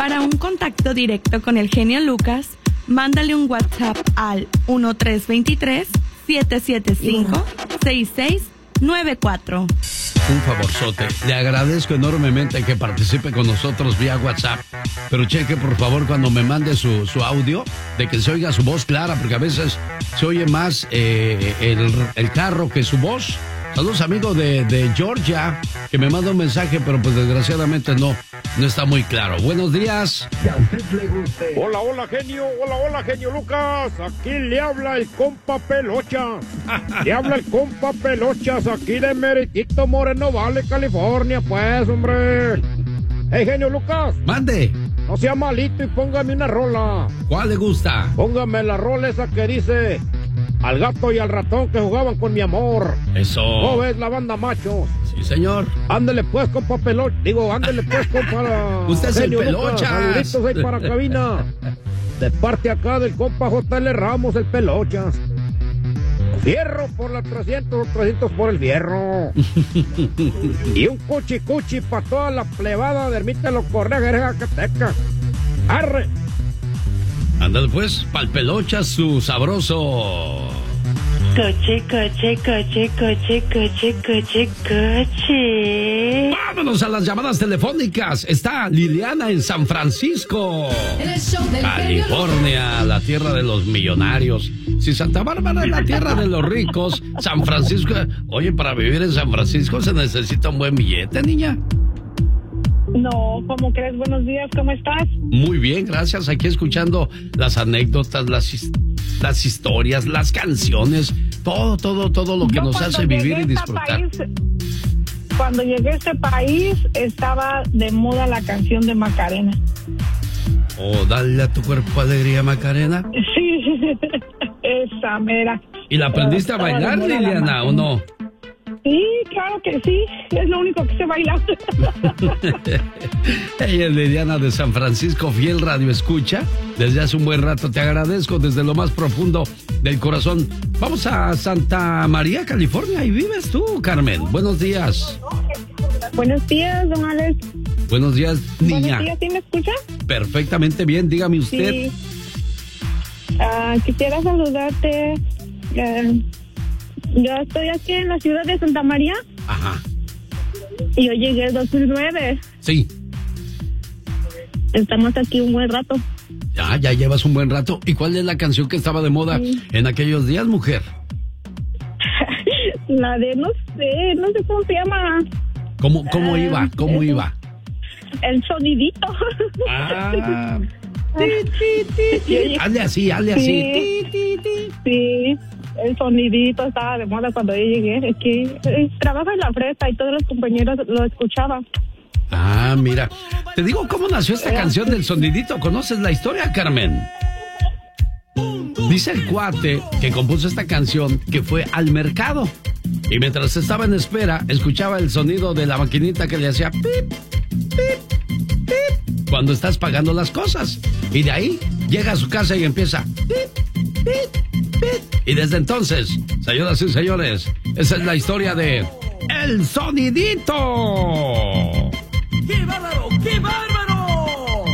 Para un contacto directo con el genio Lucas, mándale un WhatsApp al 1323-775-6694. Un favorzote. Le agradezco enormemente que participe con nosotros vía WhatsApp. Pero cheque, por favor, cuando me mande su audio, de que se oiga su voz clara, porque a veces se oye más el carro que su voz. Saludos, amigos de Georgia, que me manda un mensaje, pero pues desgraciadamente no está muy claro. Buenos días. Hola, genio. Hola, genio Lucas. Aquí le habla el compa Pelochas. Aquí de Meritito Moreno Valley, California, pues, hombre. Hey, genio Lucas. Mande. No sea malito y póngame una rola. ¿Cuál le gusta? Póngame la rola esa que dice... Al gato y al ratón que jugaban con mi amor. Eso. ¿Cómo ves la banda Machos? Sí, señor. Ándele pues, compa Pelochas. Ándele pues, compa. Usted es el Pelochas. Saluditos ahí para cabina. De parte acá del compa J.L. Ramos, el Pelochas. Fierro por la 300 por el fierro. Y un cuchi para toda la plebada de Ermita Los Correa, Jacateca. Arre. Ándale pues, pa'l Pelochas, su sabroso. Coche. Vámonos a las llamadas telefónicas. Está Liliana en San Francisco, California, la tierra de los millonarios. Si Santa Bárbara es la tierra de los ricos, San Francisco... Oye, para vivir en San Francisco se necesita un buen billete, niña. No, ¿cómo crees? Buenos días, ¿cómo estás? Muy bien, gracias. Aquí escuchando las anécdotas, las historias, las canciones, todo lo que nos hace vivir y disfrutar. Cuando llegué a este país, estaba de moda la canción de Macarena. Oh, dale a tu cuerpo alegría, Macarena. Sí, esa mera. ¿Y la aprendiste a bailar, Liliana, o no? Sí, claro que sí, es lo único que sé bailar. Ella es Liliana de San Francisco, fiel radio escucha. Desde hace un buen rato te agradezco desde lo más profundo del corazón. Vamos a Santa María, California. Ahí vives tú, Carmen. Buenos días. Buenos días, don Alex. Buenos días, niña. Buenos días, ¿sí me escucha? Perfectamente bien, dígame usted. Sí. Quisiera saludarte. Yo estoy aquí en la ciudad de Santa María. Ajá. Y yo llegué en 2009. Sí. Estamos aquí un buen rato. Ya llevas un buen rato. ¿Y cuál es la canción que estaba de moda en aquellos días, mujer? La de, no sé cómo se llama. ¿Cómo iba? ¿Cómo iba? El sonidito. Hazle así. Sí, el sonidito estaba de moda cuando yo llegué. Es que trabajo en la fresa y todos los compañeros lo escuchaban. Mira. Te digo cómo nació esta canción del sonidito. ¿Conoces la historia, Carmen? Dice el cuate que compuso esta canción que fue al mercado. Y mientras estaba en espera, escuchaba el sonido de la maquinita que le hacía pip, pip, pip, cuando estás pagando las cosas. Y de ahí llega a su casa y empieza pip, pip, pip. Y desde entonces, señoras y señores, esa es la historia de El Sonidito. ¡Qué bárbaro! ¡Qué bárbaro!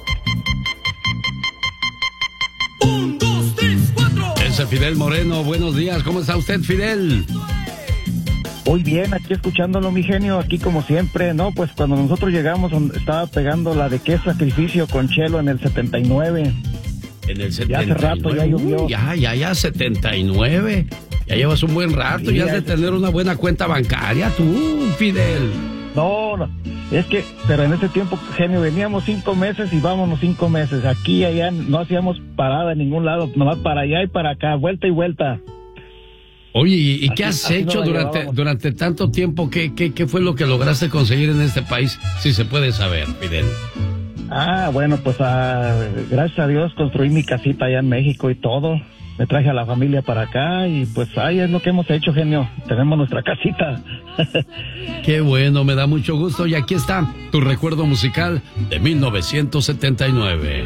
1, 2, 3, 4. Ese Fidel Moreno, buenos días. ¿Cómo está usted, Fidel? Muy bien, aquí escuchándolo, mi genio, aquí como siempre, ¿no? Pues cuando nosotros llegamos estaba pegando la de Qué Sacrificio con Chelo en el 79. En el 79. Ya hace rato ya llovió. Ya, 79. Ya llevas un buen rato, Sí, ya has de tener una buena cuenta bancaria, tú, Fidel. No, es que, pero en ese tiempo, genio, veníamos 5 meses y vámonos 5 meses. Aquí y allá no hacíamos parada en ningún lado, nomás para allá y para acá, vuelta y vuelta. Oye, ¿y qué has así hecho durante tanto tiempo? ¿Qué fue lo que lograste conseguir en este país, si se puede saber, Fidel? Bueno, pues gracias a Dios construí mi casita allá en México y todo. Me traje a la familia para acá y pues ahí es lo que hemos hecho, genio. Tenemos nuestra casita. Qué bueno, me da mucho gusto. Y aquí está tu recuerdo musical de 1979.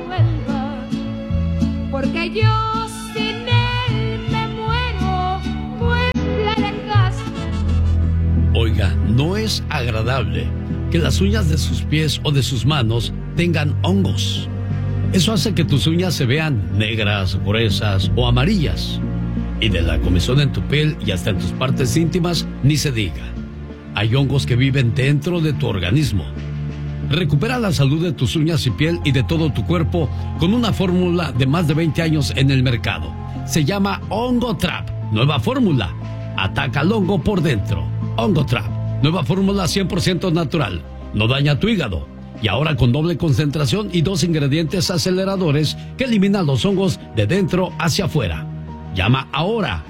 Porque yo sin él me muero, muestra la casa. Oiga, no es agradable que las uñas de sus pies o de sus manos tengan hongos. Eso hace que tus uñas se vean negras, gruesas o amarillas. Y de la comezón en tu piel y hasta en tus partes íntimas, ni se diga. Hay hongos que viven dentro de tu organismo. Recupera la salud de tus uñas y piel y de todo tu cuerpo con una fórmula de más de 20 años en el mercado. Se llama Hongo Trap. Nueva fórmula. Ataca al hongo por dentro. Hongo Trap. Nueva fórmula 100% natural. No daña tu hígado. Y ahora con doble concentración y 2 ingredientes aceleradores que eliminan los hongos de dentro hacia afuera. Llama ahora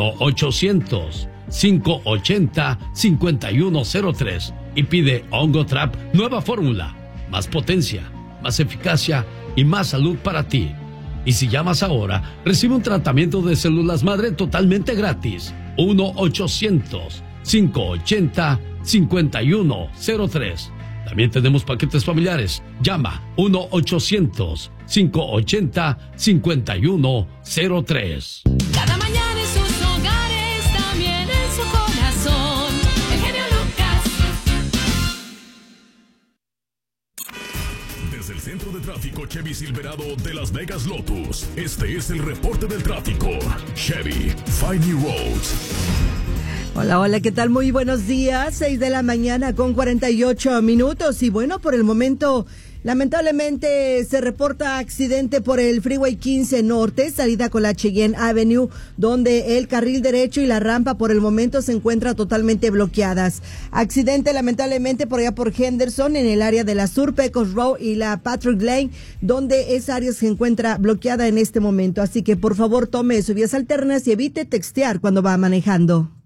1-800-580-5103 y pide Hongo Trap Nueva Fórmula. Más potencia, más eficacia y más salud para ti. Y si llamas ahora, recibe un tratamiento de células madre totalmente gratis. 1-800-580-5103. También tenemos paquetes familiares. Llama 1-800-580-5103. Cada mañana en sus hogares, también en su corazón. El genio Lucas. Desde el centro de tráfico Chevy Silverado de Las Vegas Lotus, este es el reporte del tráfico. Chevy, Find New Roads. Hola, hola, ¿qué tal? Muy buenos días, 6 de la mañana con 48 minutos. Y bueno, por el momento, lamentablemente se reporta accidente por el Freeway 15 Norte, salida con la Cheyenne Avenue, donde el carril derecho y la rampa por el momento se encuentran totalmente bloqueadas. Accidente lamentablemente por allá por Henderson, en el área de la Sur Pecos Road y la Patrick Lane, donde esa área se encuentra bloqueada en este momento. Así que por favor tome sus vías alternas y evite textear cuando va manejando.